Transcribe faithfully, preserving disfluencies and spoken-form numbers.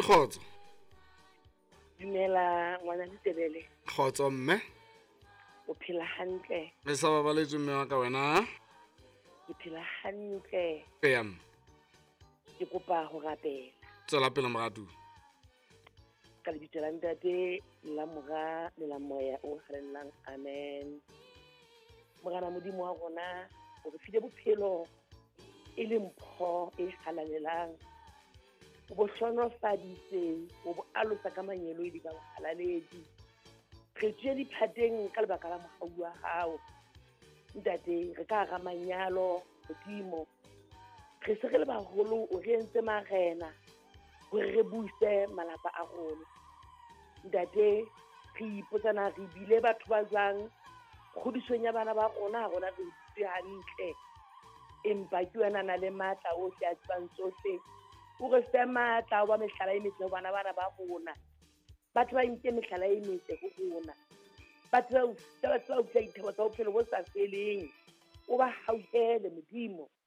kgotso. Dumela ngwana Ditebele. Kgotso mme. O phela hantle. Le sa babaletse mme wa ka wena. Ke phela hantle. Eya mme. Ke kopa ho rapela. Tswela pele moratu. Ka lebitso la ntate la mora le la moya o kgalellang. Amen. Morana Modimo wa rona o re file bophelo e le mpho e halalelang. O bo hlonolofaditse, o bo alosa ka manyelo di ka halaledi. Re tswe diphateng ka lebaka la mogau wa hao. Ntate re ka ga manyalo Modimo. Re se re le baholo o re entse marena hore re buise malapa a rona. Ntate re ipotsana re bile batho ba jwang kgodisong ya bana ba rona rona re itse hantle. Empa ke wena na le matla o tla tsang tsohle. O re fe matla wa mehlala e metle bana bana ba rona. Batho ba nke mehlala e metle ho rona. Batho ba ba tla ithabatsa bophelo bo sa feleng. O ba hauhele Modimo.